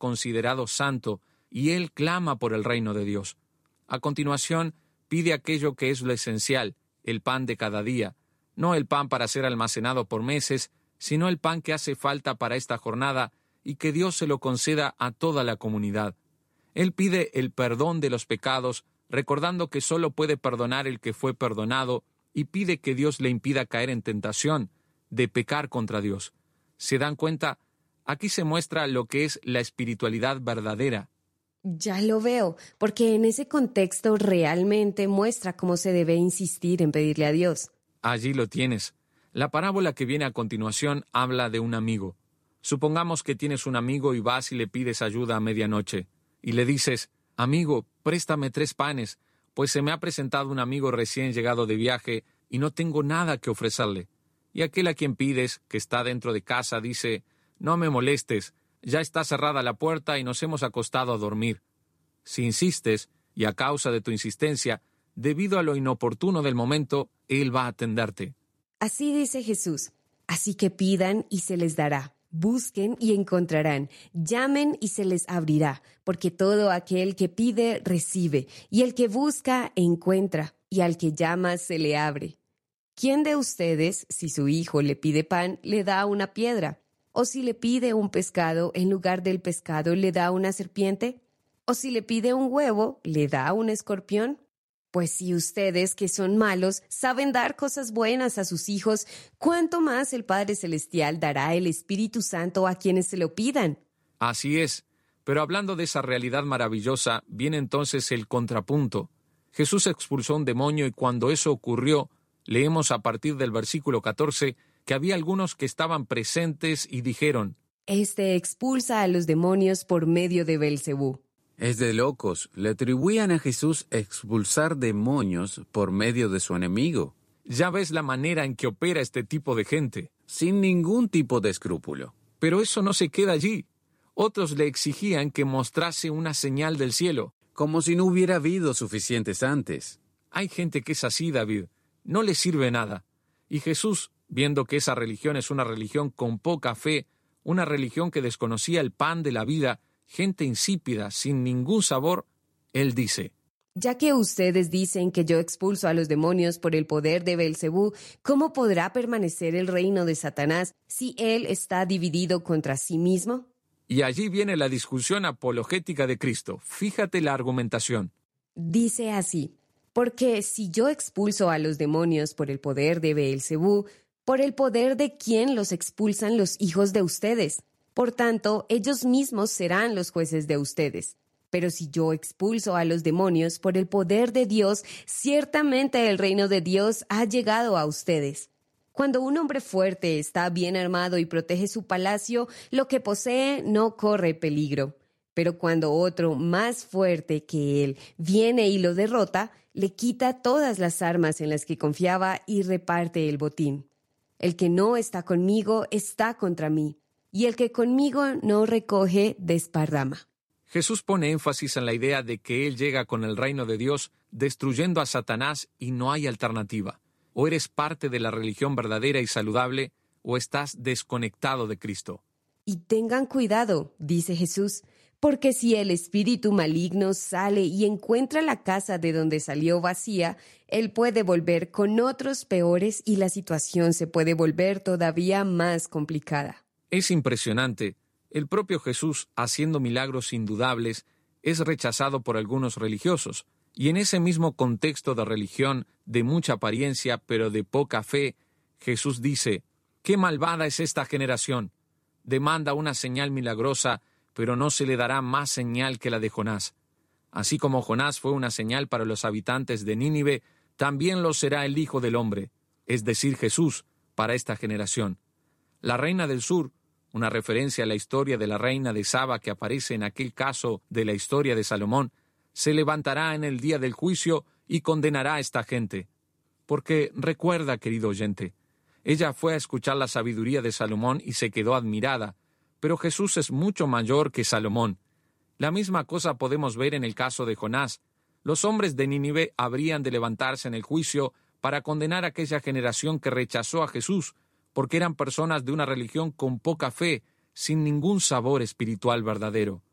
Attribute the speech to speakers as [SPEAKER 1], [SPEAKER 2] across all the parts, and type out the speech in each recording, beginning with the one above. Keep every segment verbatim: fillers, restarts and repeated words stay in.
[SPEAKER 1] considerado santo, y él clama por el reino de Dios. A continuación, pide aquello que es lo esencial, el pan de cada día, no el pan para ser almacenado por meses, sino el pan que hace falta para esta jornada y que Dios se lo conceda a toda la comunidad. Él pide el perdón de los pecados, recordando que solo puede perdonar el que fue perdonado, y pide que Dios le impida caer en tentación de pecar contra Dios. ¿Se dan cuenta? Aquí se muestra lo que es la espiritualidad verdadera.
[SPEAKER 2] Ya lo veo, porque en ese contexto realmente muestra cómo se debe insistir en pedirle a Dios.
[SPEAKER 1] Allí lo tienes. La parábola que viene a continuación habla de un amigo. Supongamos que tienes un amigo y vas y le pides ayuda a medianoche, y le dices: «Amigo, préstame tres panes, pues se me ha presentado un amigo recién llegado de viaje y no tengo nada que ofrecerle». Y aquel a quien pides, que está dentro de casa, dice: «No me molestes, ya está cerrada la puerta y nos hemos acostado a dormir». Si insistes, y a causa de tu insistencia, debido a lo inoportuno del momento, él va a atenderte.
[SPEAKER 2] Así dice Jesús: así que pidan y se les dará. Busquen y encontrarán, llamen y se les abrirá, porque todo aquel que pide, recibe, y el que busca, encuentra, y al que llama, se le abre. ¿Quién de ustedes, si su hijo le pide pan, le da una piedra? ¿O si le pide un pescado, en lugar del pescado, le da una serpiente? ¿O si le pide un huevo, le da un escorpión? Pues si ustedes, que son malos, saben dar cosas buenas a sus hijos, ¿cuánto más el Padre Celestial dará el Espíritu Santo a quienes se lo pidan?
[SPEAKER 1] Así es, pero hablando de esa realidad maravillosa, viene entonces el contrapunto. Jesús expulsó un demonio y cuando eso ocurrió, leemos a partir del versículo catorce que había algunos que estaban presentes y dijeron:
[SPEAKER 2] Este expulsa a los demonios por medio de Beelzebú.
[SPEAKER 3] Es de locos. Le atribuían a Jesús expulsar demonios por medio de su enemigo.
[SPEAKER 1] Ya ves la manera en que opera este tipo de gente.
[SPEAKER 3] Sin ningún tipo de escrúpulo.
[SPEAKER 1] Pero eso no se queda allí. Otros le exigían que mostrase una señal del cielo.
[SPEAKER 3] Como si no hubiera habido suficientes antes.
[SPEAKER 1] Hay gente que es así, David. No le sirve nada. Y Jesús, viendo que esa religión es una religión con poca fe, una religión que desconocía el pan de la vida, gente insípida, sin ningún sabor, él dice:
[SPEAKER 2] Ya que ustedes dicen que yo expulso a los demonios por el poder de Beelzebú, ¿cómo podrá permanecer el reino de Satanás si él está dividido contra sí mismo?
[SPEAKER 1] Y allí viene la discusión apologética de Cristo. Fíjate la argumentación.
[SPEAKER 2] Dice así: porque si yo expulso a los demonios por el poder de Beelzebú, ¿por el poder de quién los expulsan los hijos de ustedes? Por tanto, ellos mismos serán los jueces de ustedes. Pero si yo expulso a los demonios por el poder de Dios, ciertamente el reino de Dios ha llegado a ustedes. Cuando un hombre fuerte está bien armado y protege su palacio, lo que posee no corre peligro. Pero cuando otro más fuerte que él viene y lo derrota, le quita todas las armas en las que confiaba y reparte el botín. El que no está conmigo está contra mí. Y el que conmigo no recoge, desparrama.
[SPEAKER 1] Jesús pone énfasis en la idea de que Él llega con el reino de Dios destruyendo a Satanás y no hay alternativa. O eres parte de la religión verdadera y saludable, o estás desconectado de Cristo.
[SPEAKER 2] Y tengan cuidado, dice Jesús, porque si el espíritu maligno sale y encuentra la casa de donde salió vacía, él puede volver con otros peores y la situación se puede volver todavía más complicada.
[SPEAKER 1] Es impresionante. El propio Jesús, haciendo milagros indudables, es rechazado por algunos religiosos. Y en ese mismo contexto de religión, de mucha apariencia, pero de poca fe, Jesús dice: «¡Qué malvada es esta generación! Demanda una señal milagrosa, pero no se le dará más señal que la de Jonás. Así como Jonás fue una señal para los habitantes de Nínive, también lo será el Hijo del Hombre», es decir, Jesús, para esta generación. La reina del sur, una referencia a la historia de la reina de Saba que aparece en aquel caso de la historia de Salomón, se levantará en el día del juicio y condenará a esta gente. Porque recuerda, querido oyente, ella fue a escuchar la sabiduría de Salomón y se quedó admirada, pero Jesús es mucho mayor que Salomón. La misma cosa podemos ver en el caso de Jonás. Los hombres de Nínive habrían de levantarse en el juicio para condenar a aquella generación que rechazó a Jesús, porque eran personas de una religión con poca fe, sin ningún sabor espiritual verdadero.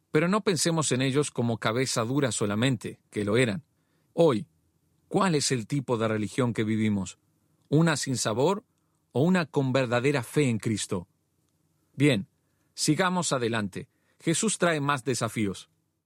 [SPEAKER 1] Pero no pensemos en ellos como cabeza dura solamente, que lo eran. Hoy, ¿cuál es el tipo de religión que vivimos? ¿Una sin sabor o una con verdadera fe en Cristo? Bien, sigamos adelante. Jesús trae más desafíos.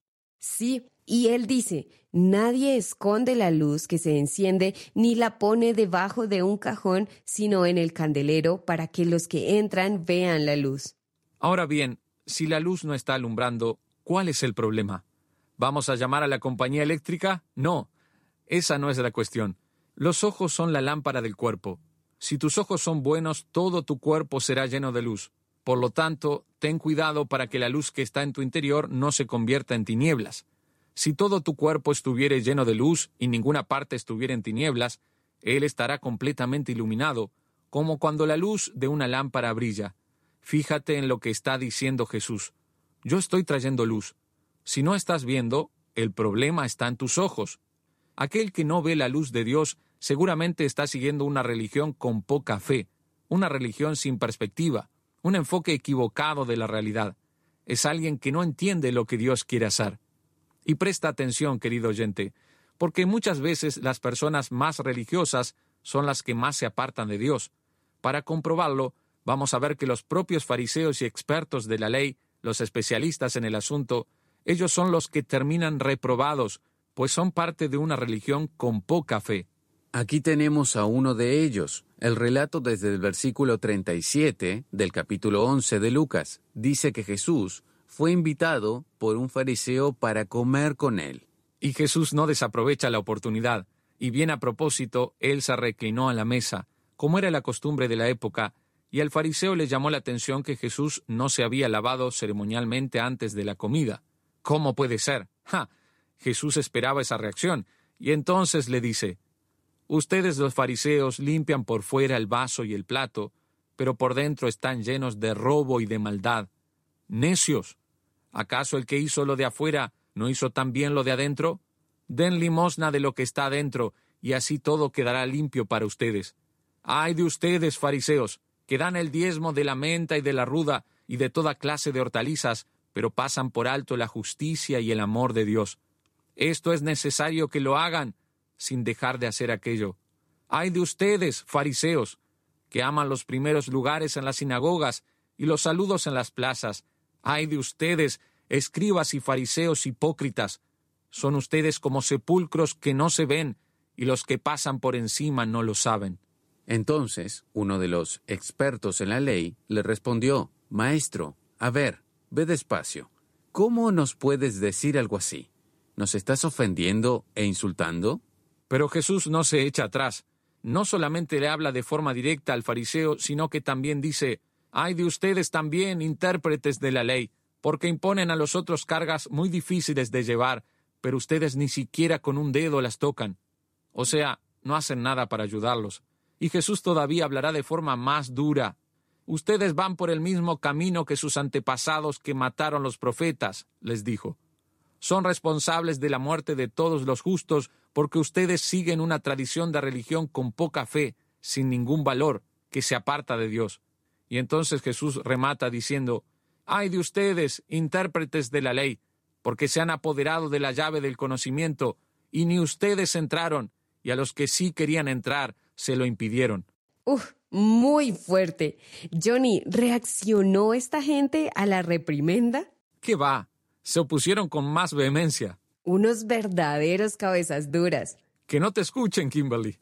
[SPEAKER 2] Sí, y él dice, nadie esconde la luz que se enciende ni la pone debajo de un cajón, sino en el candelero para que los que entran vean la luz.
[SPEAKER 1] Ahora bien, si la luz no está alumbrando, ¿cuál es el problema? ¿Vamos a llamar a la compañía eléctrica? No, esa no es la cuestión. Los ojos son la lámpara del cuerpo. Si tus ojos son buenos, todo tu cuerpo será lleno de luz. Por lo tanto, ten cuidado para que la luz que está en tu interior no se convierta en tinieblas. Si todo tu cuerpo estuviere lleno de luz y ninguna parte estuviera en tinieblas, él estará completamente iluminado, como cuando la luz de una lámpara brilla. Fíjate en lo que está diciendo Jesús. Yo estoy trayendo luz. Si no estás viendo, el problema está en tus ojos. Aquel que no ve la luz de Dios seguramente está siguiendo una religión con poca fe, una religión sin perspectiva, un enfoque equivocado de la realidad. Es alguien que no entiende lo que Dios quiere hacer. Y presta atención, querido oyente, porque muchas veces las personas más religiosas son las que más se apartan de Dios. Para comprobarlo, vamos a ver que los propios fariseos y expertos de la ley, los especialistas en el asunto, ellos son los que terminan reprobados, pues son parte de una religión con poca fe.
[SPEAKER 3] Aquí tenemos a uno de ellos. El relato desde el versículo treinta y siete del capítulo once de Lucas dice que Jesús fue invitado por un fariseo para comer con él.
[SPEAKER 1] Y Jesús no desaprovecha la oportunidad, y bien a propósito, él se reclinó a la mesa, como era la costumbre de la época, y al fariseo le llamó la atención que Jesús no se había lavado ceremonialmente antes de la comida. ¿Cómo puede ser? ¡Ja! Jesús esperaba esa reacción, y entonces le dice: ustedes los fariseos limpian por fuera el vaso y el plato, pero por dentro están llenos de robo y de maldad. ¡Necios! ¿Acaso el que hizo lo de afuera no hizo también lo de adentro? Den limosna de lo que está adentro, y así todo quedará limpio para ustedes. ¡Ay de ustedes, fariseos, que dan el diezmo de la menta y de la ruda y de toda clase de hortalizas, pero pasan por alto la justicia y el amor de Dios! Esto es necesario que lo hagan, sin dejar de hacer aquello. ¡Ay de ustedes, fariseos, que aman los primeros lugares en las sinagogas y los saludos en las plazas! ¡Ay de ustedes, escribas y fariseos hipócritas! Son ustedes como sepulcros que no se ven, y los que pasan por encima no lo saben.
[SPEAKER 3] Entonces, uno de los expertos en la ley le respondió: Maestro, a ver, ve despacio. ¿Cómo nos puedes decir algo así? ¿Nos estás ofendiendo e insultando?
[SPEAKER 1] Pero Jesús no se echa atrás. No solamente le habla de forma directa al fariseo, sino que también dice: ¡ay de ustedes también, intérpretes de la ley! Porque imponen a los otros cargas muy difíciles de llevar, pero ustedes ni siquiera con un dedo las tocan. O sea, no hacen nada para ayudarlos. Y Jesús todavía hablará de forma más dura. Ustedes van por el mismo camino que sus antepasados que mataron los profetas, les dijo. Son responsables de la muerte de todos los justos porque ustedes siguen una tradición de religión con poca fe, sin ningún valor, que se aparta de Dios. Y entonces Jesús remata diciendo: ¡ay de ustedes, intérpretes de la ley, porque se han apoderado de la llave del conocimiento, y ni ustedes entraron, y a los que sí querían entrar se lo impidieron!
[SPEAKER 2] Uf, muy fuerte. Johnny, ¿reaccionó esta gente a la reprimenda?
[SPEAKER 1] ¿Qué va? Se opusieron con más vehemencia.
[SPEAKER 2] Unos verdaderos cabezas duras.
[SPEAKER 1] Que no te escuchen, Kimberly.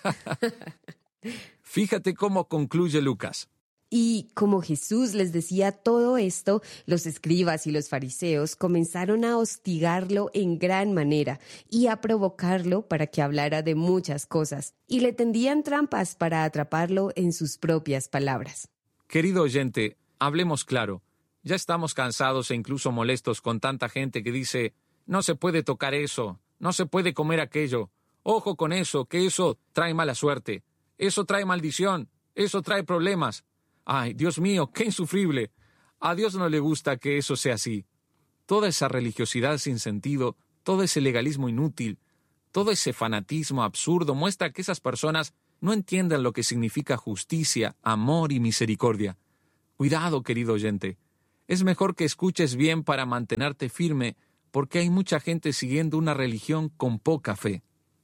[SPEAKER 1] Fíjate cómo concluye Lucas.
[SPEAKER 2] Y como Jesús les decía todo esto, los escribas y los fariseos comenzaron a hostigarlo en gran manera y a provocarlo para que hablara de muchas cosas, y le tendían trampas para atraparlo en sus propias palabras.
[SPEAKER 1] Querido oyente, hablemos claro. Ya estamos cansados e incluso molestos con tanta gente que dice: no se puede tocar eso, no se puede comer aquello, ojo con eso, que eso trae mala suerte, eso trae maldición, eso trae problemas. ¡Ay, Dios mío, qué insufrible! A Dios no le gusta que eso sea así. Toda esa religiosidad sin sentido, todo ese legalismo inútil, todo ese fanatismo absurdo muestra que esas personas no entienden lo que significa justicia, amor y misericordia. Cuidado, querido oyente. Es mejor que escuches bien para mantenerte firme, porque hay mucha gente siguiendo una religión con poca fe.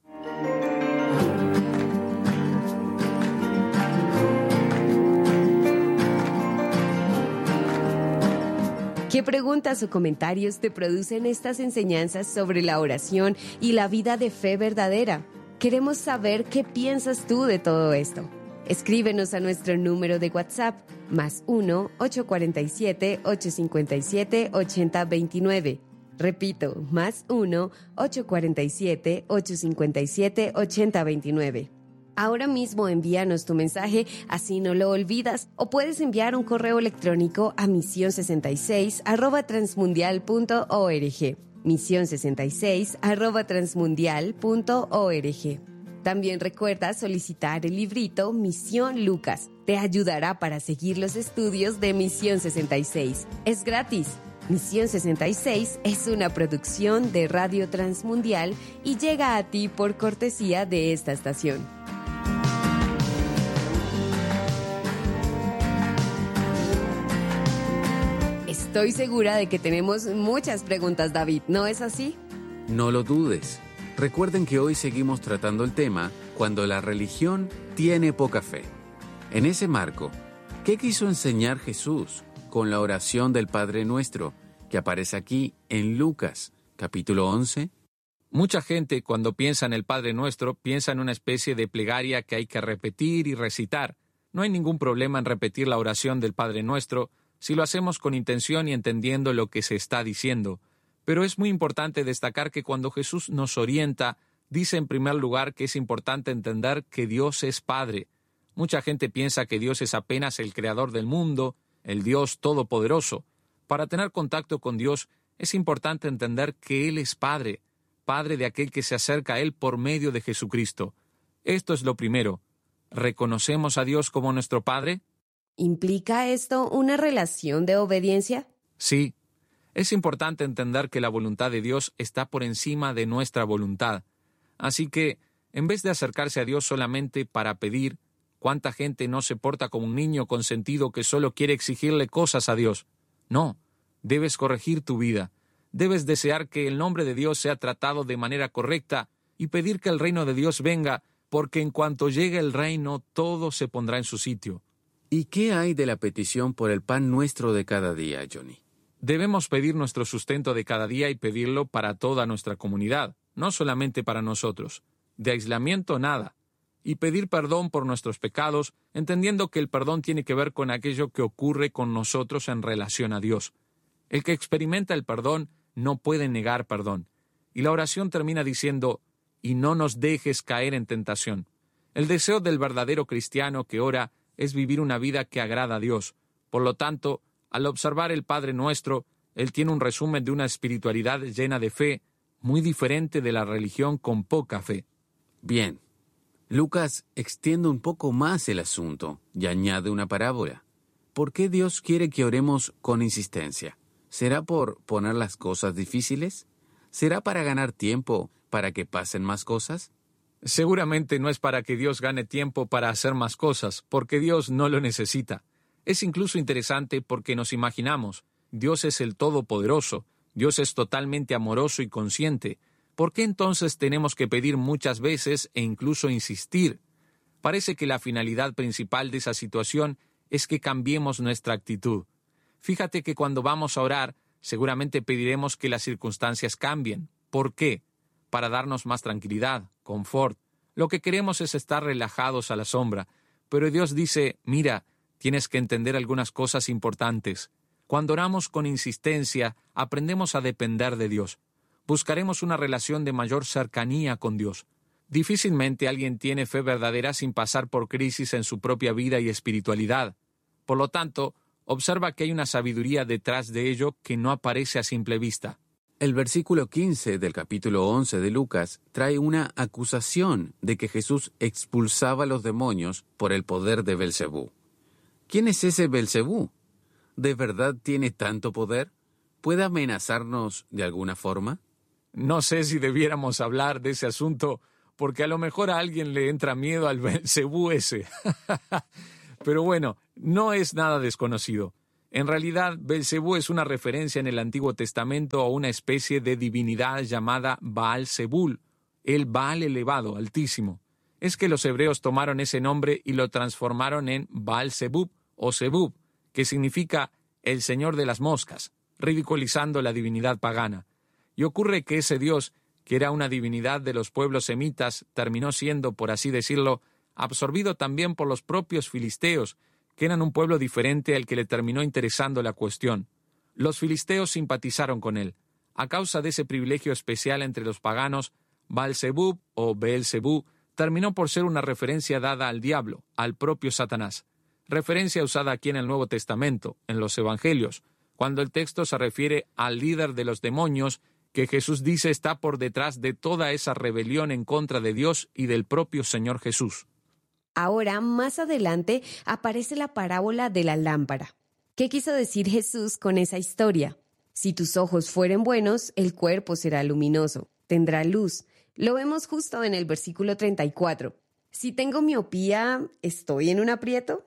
[SPEAKER 2] ¿Qué preguntas o comentarios te producen estas enseñanzas sobre la oración y la vida de fe verdadera? Queremos saber qué piensas tú de todo esto. Escríbenos a nuestro número de WhatsApp, más uno ocho cuatro siete, ocho cinco siete, ocho cero dos nueve. Repito, más uno ocho cuatro siete, ocho cinco siete, ocho cero dos nueve. Ahora mismo envíanos tu mensaje, así no lo olvidas, o puedes enviar un correo electrónico a misión sesenta y seis arroba transmundial punto org. misión sesenta y seis arroba transmundial punto org. También recuerda solicitar el librito Misión Lucas. Te ayudará para seguir los estudios de Misión sesenta y seis. Es gratis. Misión sesenta y seis es una producción de Radio Transmundial y llega a ti por cortesía de esta estación. Estoy segura de que tenemos muchas preguntas, David, ¿no es así?
[SPEAKER 3] No lo dudes. Recuerden que hoy seguimos tratando el tema cuando la religión tiene poca fe. En ese marco, ¿qué quiso enseñar Jesús con la oración del Padre Nuestro que aparece aquí en Lucas, capítulo once?
[SPEAKER 1] Mucha gente, cuando piensa en el Padre Nuestro, piensa en una especie de plegaria que hay que repetir y recitar. No hay ningún problema en repetir la oración del Padre Nuestro si lo hacemos con intención y entendiendo lo que se está diciendo. Pero es muy importante destacar que cuando Jesús nos orienta, dice en primer lugar que es importante entender que Dios es Padre. Mucha gente piensa que Dios es apenas el creador del mundo, el Dios todopoderoso. Para tener contacto con Dios, es importante entender que Él es Padre, Padre de aquel que se acerca a Él por medio de Jesucristo. Esto es lo primero. ¿Reconocemos a Dios como nuestro Padre?
[SPEAKER 2] ¿Implica esto una relación de obediencia?
[SPEAKER 1] Sí. Es importante entender que la voluntad de Dios está por encima de nuestra voluntad. Así que, en vez de acercarse a Dios solamente para pedir, ¿cuánta gente no se porta como un niño consentido que solo quiere exigirle cosas a Dios? No, debes corregir tu vida. Debes desear que el nombre de Dios sea tratado de manera correcta y pedir que el reino de Dios venga, porque en cuanto llegue el reino, todo se pondrá en su sitio.
[SPEAKER 3] ¿Y qué hay de la petición por el pan nuestro de cada día, Johnny?
[SPEAKER 1] Debemos pedir nuestro sustento de cada día y pedirlo para toda nuestra comunidad, no solamente para nosotros. De aislamiento, nada. Y pedir perdón por nuestros pecados, entendiendo que el perdón tiene que ver con aquello que ocurre con nosotros en relación a Dios. El que experimenta el perdón no puede negar perdón. Y la oración termina diciendo, y no nos dejes caer en tentación. El deseo del verdadero cristiano que ora es vivir una vida que agrada a Dios. Por lo tanto, al observar el Padre Nuestro, Él tiene un resumen de una espiritualidad llena de fe, muy diferente de la religión con poca fe.
[SPEAKER 3] Bien. Lucas extiende un poco más el asunto y añade una parábola. ¿Por qué Dios quiere que oremos con insistencia? ¿Será por poner las cosas difíciles? ¿Será para ganar tiempo para que pasen más cosas?
[SPEAKER 1] Seguramente no es para que Dios gane tiempo para hacer más cosas, porque Dios no lo necesita. Es incluso interesante porque nos imaginamos, Dios es el Todopoderoso, Dios es totalmente amoroso y consciente. ¿Por qué entonces tenemos que pedir muchas veces e incluso insistir? Parece que la finalidad principal de esa situación es que cambiemos nuestra actitud. Fíjate que cuando vamos a orar, seguramente pediremos que las circunstancias cambien. ¿Por qué? Para darnos más tranquilidad, confort. Lo que queremos es estar relajados a la sombra. Pero Dios dice, mira, tienes que entender algunas cosas importantes. Cuando oramos con insistencia, aprendemos a depender de Dios. Buscaremos una relación de mayor cercanía con Dios. Difícilmente alguien tiene fe verdadera sin pasar por crisis en su propia vida y espiritualidad. Por lo tanto, observa que hay una sabiduría detrás de ello que no aparece a simple vista.
[SPEAKER 3] El versículo quince del capítulo once de Lucas trae una acusación de que Jesús expulsaba a los demonios por el poder de Belcebú. ¿Quién es ese Belcebú? ¿De verdad tiene tanto poder? ¿Puede amenazarnos de alguna forma?
[SPEAKER 1] No sé si debiéramos hablar de ese asunto, porque a lo mejor a alguien le entra miedo al Belcebú ese. Pero bueno, no es nada desconocido. En realidad, Belcebú es una referencia en el Antiguo Testamento a una especie de divinidad llamada Baal-Zebul, el Baal elevado, altísimo. Es que los hebreos tomaron ese nombre y lo transformaron en Baal-Zebub o Zebub, que significa el señor de las moscas, ridiculizando la divinidad pagana. Y ocurre que ese dios, que era una divinidad de los pueblos semitas, terminó siendo, por así decirlo, absorbido también por los propios filisteos, que eran un pueblo diferente al que le terminó interesando la cuestión. Los filisteos simpatizaron con él. A causa de ese privilegio especial entre los paganos, Baal-Zebub o Beelzebú terminó por ser una referencia dada al diablo, al propio Satanás. Referencia usada aquí en el Nuevo Testamento, en los Evangelios, cuando el texto se refiere al líder de los demonios que Jesús dice está por detrás de toda esa rebelión en contra de Dios y del propio Señor Jesús.
[SPEAKER 2] Ahora, más adelante, aparece la parábola de la lámpara. ¿Qué quiso decir Jesús con esa historia? Si tus ojos fueren buenos, el cuerpo será luminoso, tendrá luz. Lo vemos justo en el versículo treinta y cuatro. Si tengo miopía, ¿estoy en un aprieto?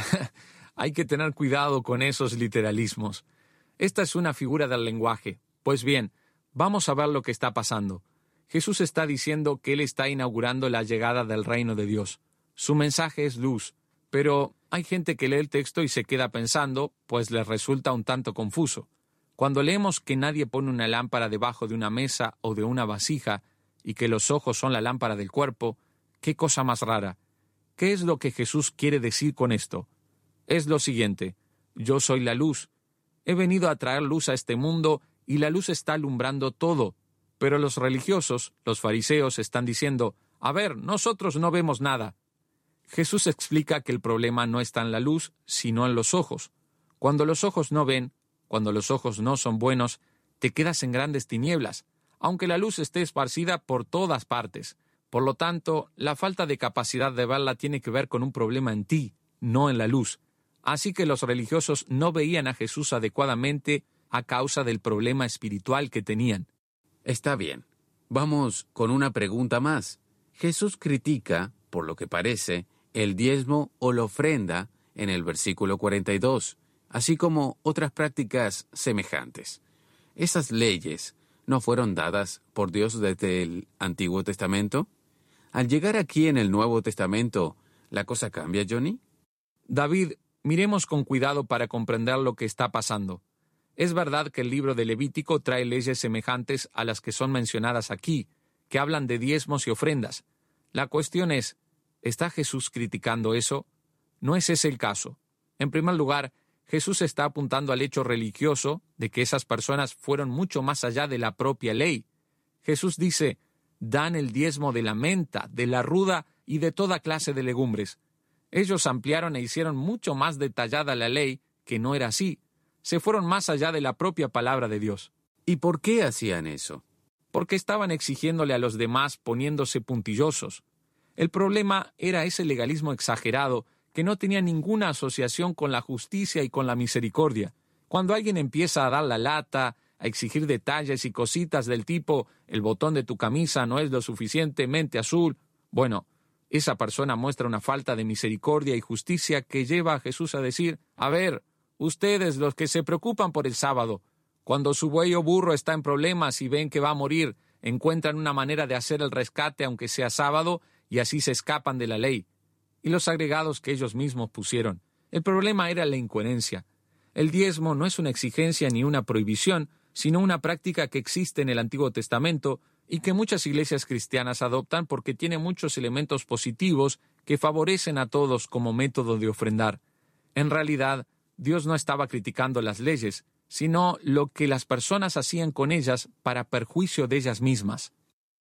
[SPEAKER 1] Hay que tener cuidado con esos literalismos. Esta es una figura del lenguaje. Pues bien, vamos a ver lo que está pasando. Jesús está diciendo que Él está inaugurando la llegada del reino de Dios. Su mensaje es luz, pero hay gente que lee el texto y se queda pensando, pues les resulta un tanto confuso. Cuando leemos que nadie pone una lámpara debajo de una mesa o de una vasija y que los ojos son la lámpara del cuerpo, ¿qué cosa más rara? ¿Qué es lo que Jesús quiere decir con esto? Es lo siguiente: yo soy la luz. He venido a traer luz a este mundo y la luz está alumbrando todo. Pero los religiosos, los fariseos, están diciendo, a ver, nosotros no vemos nada. Jesús explica que el problema no está en la luz, sino en los ojos. Cuando los ojos no ven, cuando los ojos no son buenos, te quedas en grandes tinieblas, aunque la luz esté esparcida por todas partes. Por lo tanto, la falta de capacidad de verla tiene que ver con un problema en ti, no en la luz. Así que los religiosos no veían a Jesús adecuadamente a causa del problema espiritual que tenían.
[SPEAKER 3] Está bien. Vamos con una pregunta más. Jesús critica, por lo que parece, el diezmo o la ofrenda en el versículo cuarenta y dos, así como otras prácticas semejantes. ¿Esas leyes no fueron dadas por Dios desde el Antiguo Testamento? Al llegar aquí en el Nuevo Testamento, ¿la cosa cambia, Johnny?
[SPEAKER 1] David, miremos con cuidado para comprender lo que está pasando. Es verdad que el libro de Levítico trae leyes semejantes a las que son mencionadas aquí, que hablan de diezmos y ofrendas. La cuestión es, ¿está Jesús criticando eso? No es ese el caso. En primer lugar, Jesús está apuntando al hecho religioso de que esas personas fueron mucho más allá de la propia ley. Jesús dice, dan el diezmo de la menta, de la ruda y de toda clase de legumbres. Ellos ampliaron e hicieron mucho más detallada la ley, que no era así. Se fueron más allá de la propia palabra de Dios.
[SPEAKER 3] ¿Y por qué hacían eso?
[SPEAKER 1] Porque estaban exigiéndole a los demás poniéndose puntillosos. El problema era ese legalismo exagerado que no tenía ninguna asociación con la justicia y con la misericordia. Cuando alguien empieza a dar la lata, a exigir detalles y cositas del tipo el botón de tu camisa no es lo suficientemente azul, bueno, esa persona muestra una falta de misericordia y justicia que lleva a Jesús a decir, a ver, ustedes los que se preocupan por el sábado, cuando su buey o burro está en problemas y ven que va a morir, encuentran una manera de hacer el rescate aunque sea sábado y así se escapan de la ley. Y los agregados que ellos mismos pusieron. El problema era la incoherencia. El diezmo no es una exigencia ni una prohibición, sino una práctica que existe en el Antiguo Testamento y que muchas iglesias cristianas adoptan porque tiene muchos elementos positivos que favorecen a todos como método de ofrendar. En realidad, Dios no estaba criticando las leyes, sino lo que las personas hacían con ellas para perjuicio de ellas mismas.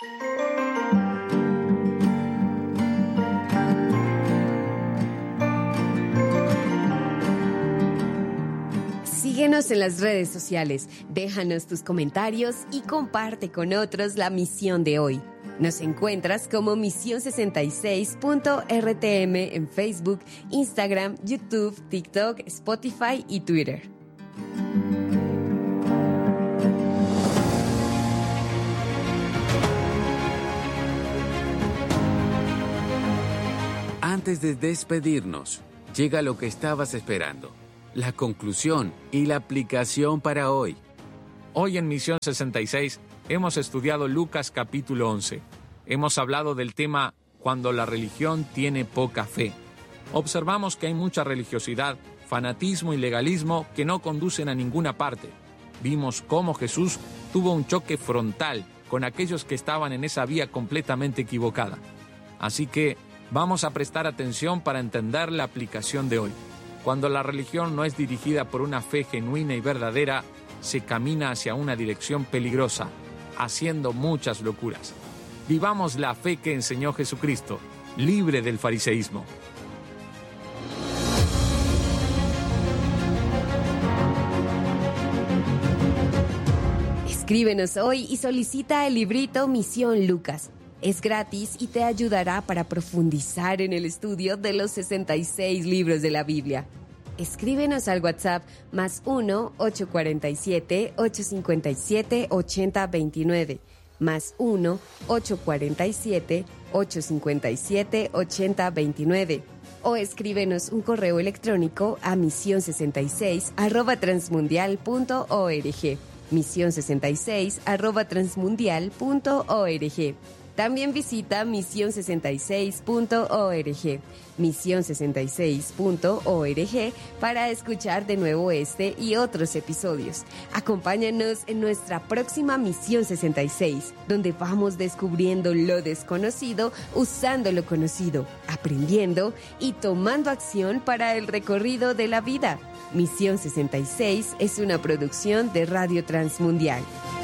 [SPEAKER 2] Síguenos en las redes sociales, déjanos tus comentarios y comparte con otros la misión de hoy. Nos encuentras como misión sesenta y seis punto R T M en Facebook, Instagram, YouTube, TikTok, Spotify y Twitter.
[SPEAKER 3] Antes de despedirnos, llega lo que estabas esperando. la conclusión y la aplicación para hoy.
[SPEAKER 1] Hoy en Misión sesenta y seis hemos estudiado Lucas capítulo once. Hemos hablado del tema cuando la religión tiene poca fe. Observamos que hay mucha religiosidad, fanatismo y legalismo que no conducen a ninguna parte. Vimos cómo Jesús tuvo un choque frontal con aquellos que estaban en esa vía completamente equivocada. Así que vamos a prestar atención para entender la aplicación de hoy. Cuando la religión no es dirigida por una fe genuina y verdadera, se camina hacia una dirección peligrosa, haciendo muchas locuras. Vivamos la fe que enseñó Jesucristo, libre del fariseísmo.
[SPEAKER 2] Escríbenos hoy y solicita el librito Misión Lucas. Es gratis y te ayudará para profundizar en el estudio de los sesenta y seis libros de la Biblia. Escríbenos al WhatsApp más uno ocho cuatro siete ocho cinco siete ocho cero dos nueve, más uno ocho cuatro siete ocho cinco siete ocho cero dos nueve, o escríbenos un correo electrónico a misión sesenta y seis arroba transmundial punto org, misión sesenta y seis arroba transmundial punto org. También visita misión sesenta y seis punto org, misión sesenta y seis punto org, para escuchar de nuevo este y otros episodios. Acompáñanos en nuestra próxima Misión sesenta y seis, donde vamos descubriendo lo desconocido, usando lo conocido, aprendiendo y tomando acción para el recorrido de la vida. Misión sesenta y seis es una producción de Radio Transmundial.